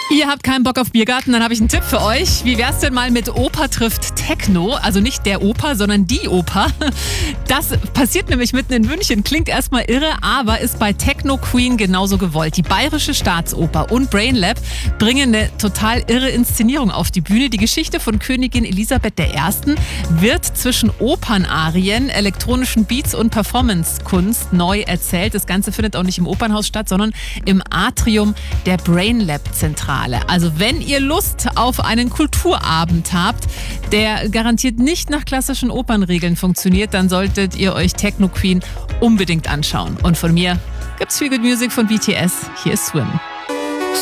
Ihr habt keinen Bock auf Biergarten, dann habe ich einen Tipp für euch. Wie wär's denn mal mit Oper trifft Techno? Also nicht der Oper, sondern die Oper. Das passiert nämlich mitten in München. Klingt erstmal irre, aber ist bei Techno Queen genauso gewollt. Die Bayerische Staatsoper und BrainLab bringen eine total irre Inszenierung auf die Bühne. Die Geschichte von Königin Elisabeth I. wird zwischen Opernarien, elektronischen Beats und Performancekunst neu erzählt. Das Ganze findet auch nicht im Opernhaus statt, sondern im Atrium der BrainLab-Zentrale. Also wenn ihr Lust auf einen Kulturabend habt, der garantiert nicht nach klassischen Opernregeln funktioniert, dann solltet ihr euch Techno Queen unbedingt anschauen. Und von mir gibt's viel Good Music von BTS. Hier ist Swim.